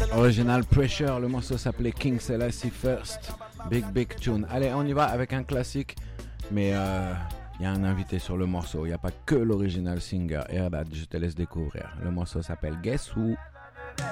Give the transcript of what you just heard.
Original Pressure, le morceau s'appelait King Selassie First. Big tune. Allez, on y va avec un classique, mais y a un invité sur le morceau. Il n'y a pas que l'original singer. Et je te laisse découvrir. Le morceau s'appelle Guess Who.